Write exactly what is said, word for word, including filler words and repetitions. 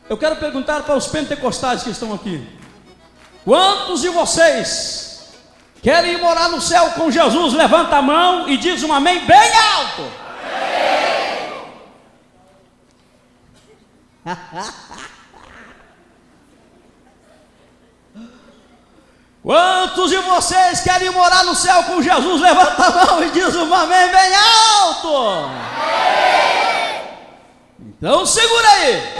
Eu quero perguntar para os pentecostais que estão aqui: quantos de vocês querem morar no céu com Jesus? Levanta a mão e diz um amém bem alto. Amém. Quantos de vocês querem morar no céu com Jesus? Levanta a mão e diz um amém bem alto. Amém. Então segura aí.